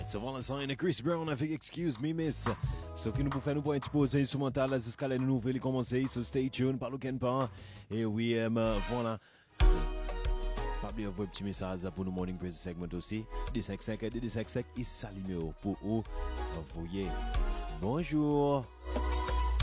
So Valentine et Chris Brown avec Excuse Me Miss. Ce qui nous pour faire nous pour exposer sur mental la escale de nouvelle commencer, so stay tuned, par lequel pas. Et oui, voilà. Pas oublier un petit message pour nous morning praise segment aussi. D55 il s'allume pour vous. Voyez. Bonjour.